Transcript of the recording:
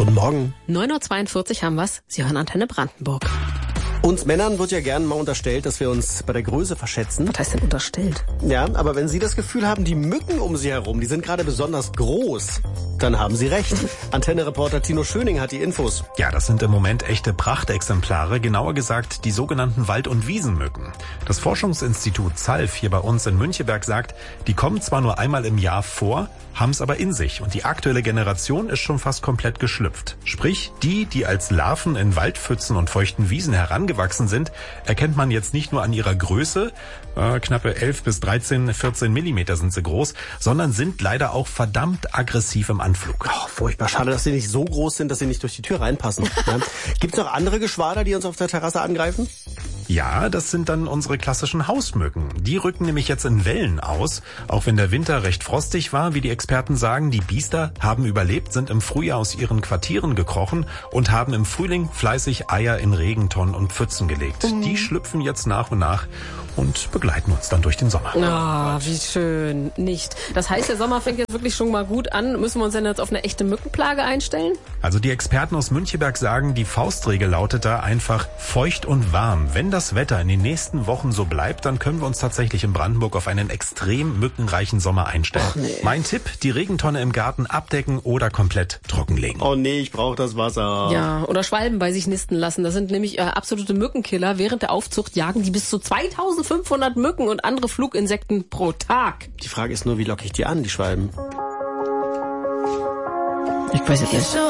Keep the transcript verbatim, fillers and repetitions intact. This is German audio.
Guten Morgen. neun Uhr zweiundvierzig haben wir's. Sie hören Antenne Brandenburg. Uns Männern wird ja gern mal unterstellt, dass wir uns bei der Größe verschätzen. Was heißt denn unterstellt? Ja, aber wenn Sie das Gefühl haben, die Mücken um Sie herum, die sind gerade besonders groß, dann haben Sie recht. Antenne-Reporter Tino Schöning hat die Infos. Ja, das sind im Moment echte Prachtexemplare, genauer gesagt die sogenannten Wald- und Wiesenmücken. Das Forschungsinstitut ZALF hier bei uns in Müncheberg sagt, die kommen zwar nur einmal im Jahr vor, haben es aber in sich. Und die aktuelle Generation ist schon fast komplett geschlüpft. Sprich, die, die als Larven in Waldpfützen und feuchten Wiesen herangewachsen sind, erkennt man jetzt nicht nur an ihrer Größe, äh, knappe elf bis dreizehn, vierzehn Millimeter sind sie groß, sondern sind leider auch verdammt aggressiv im Anflug. Oh, furchtbar. Schade, dass sie nicht so groß sind, dass sie nicht durch die Tür reinpassen. Ja. Gibt es noch andere Geschwader, die uns auf der Terrasse angreifen? Ja, das sind dann unsere klassischen Hausmücken. Die rücken nämlich jetzt in Wellen aus. Auch wenn der Winter recht frostig war, wie die Experten sagen, die Biester haben überlebt, sind im Frühjahr aus ihren Quartieren gekrochen und haben im Frühling fleißig Eier in Regentonnen und Pfützen gelegt. Mhm. Die schlüpfen jetzt nach und nach und begleiten uns dann durch den Sommer. Ah, oh, wie schön. Nicht. Das heißt, der Sommer fängt jetzt wirklich schon mal gut an. Müssen wir uns denn jetzt auf eine echte Mückenplage einstellen? Also die Experten aus Müncheberg sagen, die Faustregel lautet da einfach feucht und warm. Wenn das Wetter in den nächsten Wochen so bleibt, dann können wir uns tatsächlich in Brandenburg auf einen extrem mückenreichen Sommer einstellen. Ach, nee. Mein Tipp, die Regentonne im Garten abdecken oder komplett trockenlegen. Oh nee, ich brauche das Wasser. Ja, oder Schwalben bei sich nisten lassen. Das sind nämlich äh, absolute Mückenkiller. Während der Aufzucht jagen die bis zu zweitausendfünfhundert Mücken und andere Fluginsekten pro Tag. Die Frage ist nur, wie locke ich die an, die Schwalben? Ich weiß jetzt nicht.